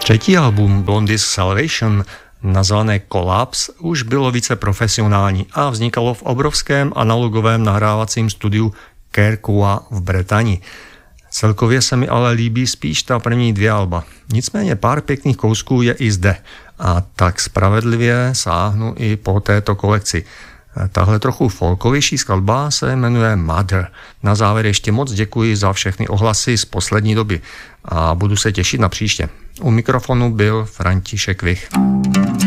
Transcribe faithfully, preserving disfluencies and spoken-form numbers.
Třetí album Blondy's Salvation, nazvané Collapse, už bylo více profesionální a vznikalo v obrovském analogovém nahrávacím studiu Kerkua v Bretani. Celkově se mi ale líbí spíš ta první dvě alba. Nicméně pár pěkných kousků je i zde a tak spravedlivě sáhnu i po této kolekci. Tahle trochu folkovější skladba se jmenuje Mother. Na závěr ještě moc děkuji za všechny ohlasy z poslední doby a budu se těšit na příště. U mikrofonu byl František Vich.